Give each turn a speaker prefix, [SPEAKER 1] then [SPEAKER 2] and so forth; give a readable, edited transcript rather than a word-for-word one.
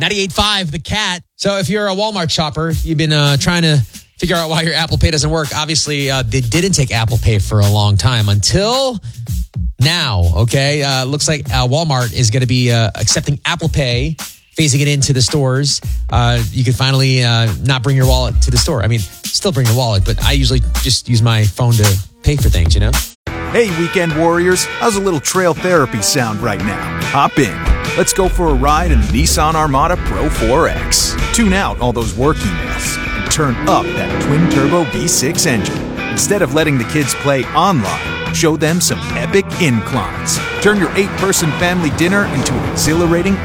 [SPEAKER 1] 98.5, The Cat. So if you're a Walmart shopper, you've been trying to figure out why your Apple Pay doesn't work. Obviously, they didn't take Apple Pay for a long time until now, okay? Looks like Walmart is going to be accepting Apple Pay, phasing it into the stores. You can finally not bring your wallet to the store. I mean, still bring your wallet, but I usually just use my phone to pay for things, you know?
[SPEAKER 2] Hey, weekend warriors, how's a little trail therapy sound right now? Hop in. Let's go for a ride in the Nissan Armada Pro 4X. Tune out all those work emails and turn up that twin-turbo V6 engine. Instead of letting the kids play online, show them some epic inclines. Turn your 8-person family dinner into an exhilarating